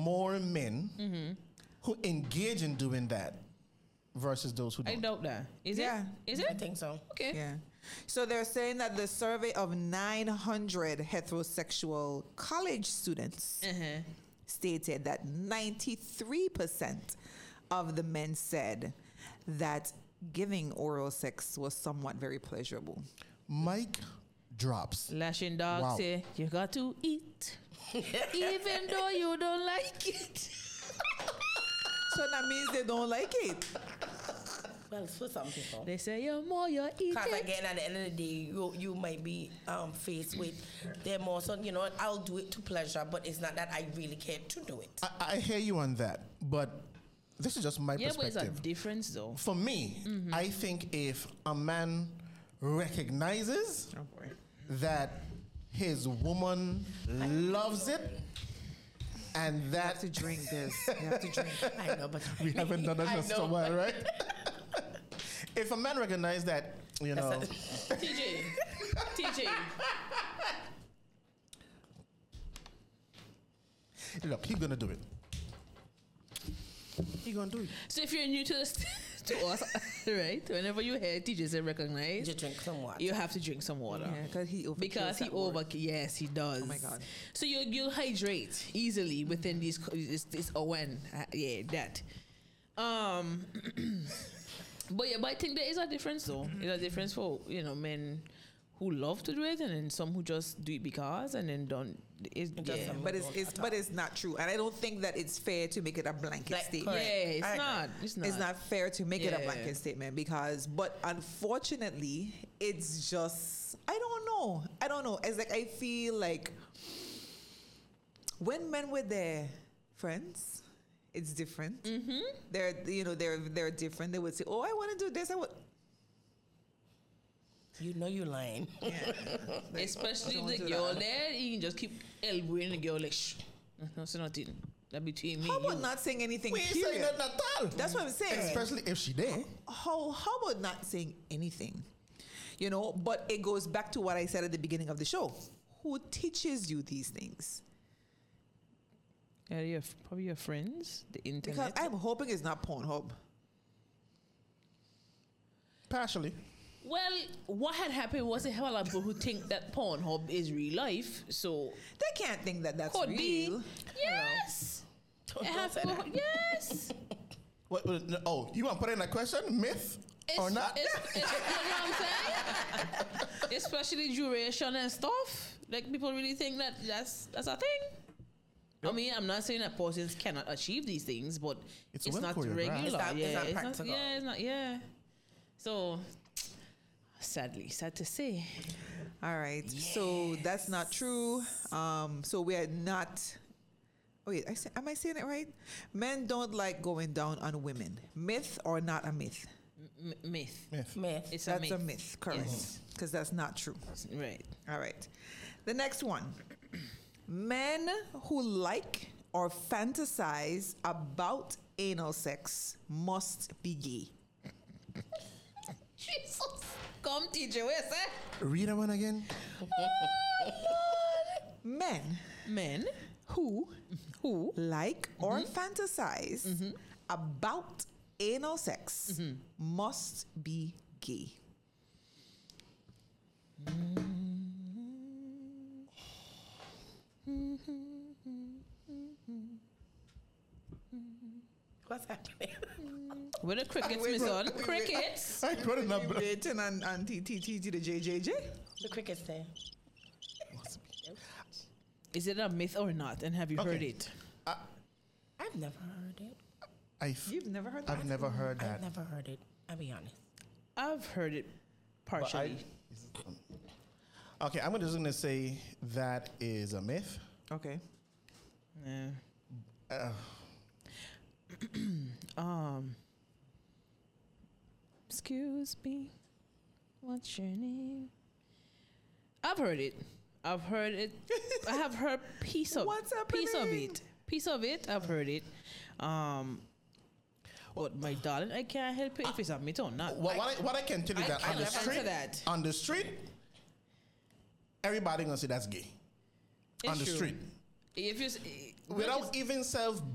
more men who engage in doing that versus those who don't. I doubt that. Is Yeah. it? Is it? I think so. Okay. Yeah. So they're saying that the survey of 900 heterosexual college students stated that 93% of the men said that giving oral sex was somewhat very pleasurable. Mike drops. Lashing dog Wow. say, you got to eat. Even though you don't like it. So that means they don't like it. Well, it's for some people. They say, you're more, you eat Because it. again, at the end of the day, you might be faced with them also, you know, I'll do it to pleasure, but it's not that I really care to do it. I hear you on that, but this is just my Yeah, but it's a perspective. difference though. For me, I think if a man recognizes Oh boy. that his woman loves it and You that have to drink this. You have to drink. I know, but we haven't done that I in a know, while, right? If a man recognizes that, you know, TJ. look, he's gonna do it. He's gonna do it. So if you're new to this, to us, right? Whenever you hear TJ say recognize, just drink some water. you have to drink some water. Yeah, Because he over, yes, he does. Oh my God. So you'll hydrate easily within these. This when yeah that. But I think there is a difference though. There's a difference for men who love to do it, and then some who just do it because, and then don't. Yeah. But it's not true, and I don't think that it's fair to make it a blanket Like, statement. correct. Yeah, it's I agree. not. It's not. It's not fair to make it a Yeah. blanket statement but unfortunately, it's just I don't know. It's like I feel like when men with their friends, it's different. Mm-hmm. They're different. They would say, "Oh, I want to do this." You know you're lying. Especially don't the do girl that. there, you can just keep elbowing the girl like, shh. No, say nothing. That between me How and you. about not saying anything? We ain't saying period? nothing at all. That's what I'm saying. Especially if she there. How about not saying anything? But it goes back to what I said at the beginning of the show. Who teaches you these things? Yeah, probably your friends, the Because internet. I'm hoping it's not Pornhub. Partially. Well, what had happened was a hell of people who think that Pornhub is real life, so They can't think that that's could be. real. Yes. Don't It have say to- that. yes. What, oh, you want to put in a question? Myth or not? It's, you know what I'm saying? Especially duration and stuff. Like people really think that that's a thing. I mean, I'm not saying that persons cannot achieve these things, but It's it's well not choreographed. regular. It's not yeah, practical. yeah, it's not. Yeah. So, sad to say. All right. So that's not true. So we are not. Oh wait, am I saying it right? Men don't like going down on women. Myth or not a myth? Myth. Myth. It's That's a myth. correct. Yes. Because that's not true. Right. All right. The next one. Men who like or fantasize about anal sex must be gay. Jesus. Come, TJ, where's that? Read that one again. Men who like or fantasize about anal sex must be gay. What's happening? Where the crickets, Wait, my wait, son? wait, wait. Crickets. I put it up. You waiting on TTT to the JJJ? The cricket's there. Is it a myth or not? And have you heard it? I've never heard it. You've never heard that? I've never heard that. I've never heard it. I'll be honest. I've heard it But partially. Okay, I'm just going to say that is a myth. Okay. Yeah. Excuse me. What's your name? I've heard it. I have heard piece of What's piece of happening? it. Piece of it. I've heard it. But my darling, I can't help it if it's a myth or not. What I can tell you I that on can't the answer street, that. on the street, everybody gonna say that's gay. It's on the true. street. If you without even self